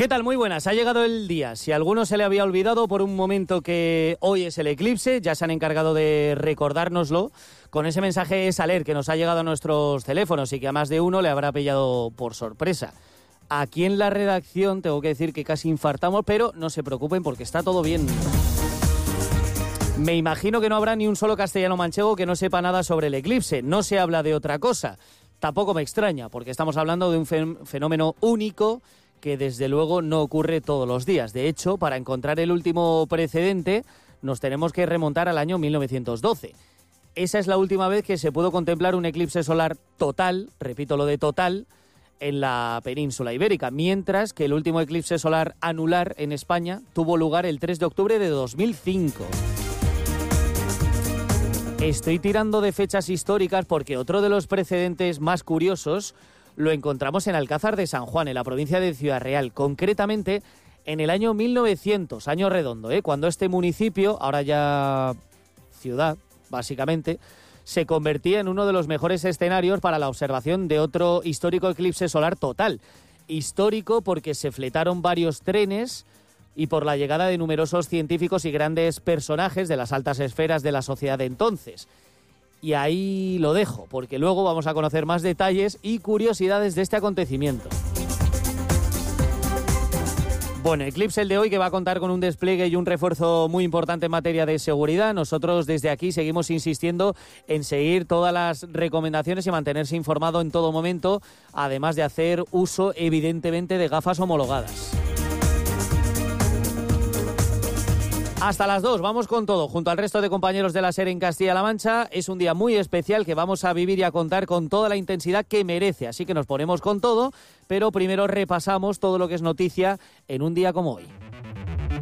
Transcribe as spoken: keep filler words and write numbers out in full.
¿Qué tal? Muy buenas. Ha llegado el día. Si a alguno se le había olvidado por un momento que hoy es el eclipse, ya se han encargado de recordárnoslo con ese mensaje Saler que nos ha llegado a nuestros teléfonos y que a más de uno le habrá pillado por sorpresa. Aquí en la redacción tengo que decir que casi infartamos, pero no se preocupen porque está todo bien. Me imagino que no habrá ni un solo castellano manchego que no sepa nada sobre el eclipse. No se habla de otra cosa. Tampoco me extraña, porque estamos hablando de un fenómeno único que desde luego no ocurre todos los días. De hecho, para encontrar el último precedente, nos tenemos que remontar al año mil novecientos doce. Esa es la última vez que se pudo contemplar un eclipse solar total, repito lo de total, en la península ibérica, mientras que el último eclipse solar anular en España tuvo lugar el tres de octubre de dos mil cinco. Estoy tirando de fechas históricas porque otro de los precedentes más curiosos lo encontramos en Alcázar de San Juan, en la provincia de Ciudad Real, concretamente en el año mil novecientos, año redondo, ¿eh? Cuando este municipio, ahora ya ciudad, básicamente, se convertía en uno de los mejores escenarios para la observación de otro histórico eclipse solar total. Histórico porque se fletaron varios trenes y por la llegada de numerosos científicos y grandes personajes de las altas esferas de la sociedad de entonces. Y ahí lo dejo, porque luego vamos a conocer más detalles y curiosidades de este acontecimiento. Bueno, eclipse el de hoy que va a contar con un despliegue y un refuerzo muy importante en materia de seguridad. Nosotros desde aquí seguimos insistiendo en seguir todas las recomendaciones y mantenerse informado en todo momento, además de hacer uso evidentemente de gafas homologadas. Hasta las dos, vamos con todo, junto al resto de compañeros de la SER en Castilla-La Mancha. Es un día muy especial que vamos a vivir y a contar con toda la intensidad que merece, así que nos ponemos con todo, pero primero repasamos todo lo que es noticia en un día como hoy.